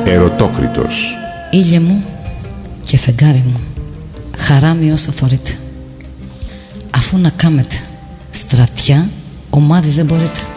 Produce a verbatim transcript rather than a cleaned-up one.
Ερωτόκριτος. Ήλιε μου και φεγγάρι μου, χαρά μη όσα θωρείτε. Αφού να κάμετε στρατιά, ομάδι δεν μπορείτε.